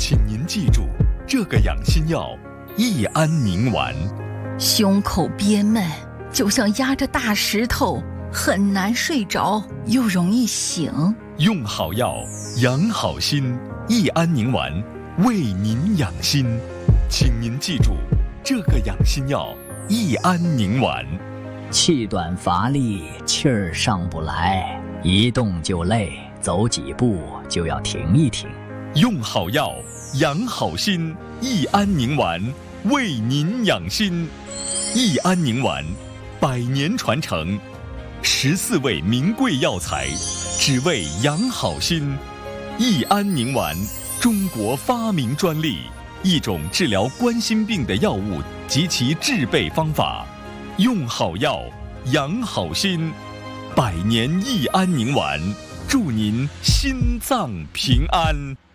请您记住这个养心药益安宁丸。 胸口憋闷，就像压着大石头，很难睡着，又容易醒。 用好药，养好心，益安宁丸为您养心。请您记住这个养心药益安宁丸。 气短乏力，气儿上不来，一动就累，走几步就要停一停。 用好药，养好心，益安宁丸为您养心。益安宁丸100年传承，14味名贵药材，只为养好心。益安宁丸，中国发明专利，一种治疗冠心病的药物及其制备方法。用好药，养好心，100年益安宁丸，祝您心脏平安。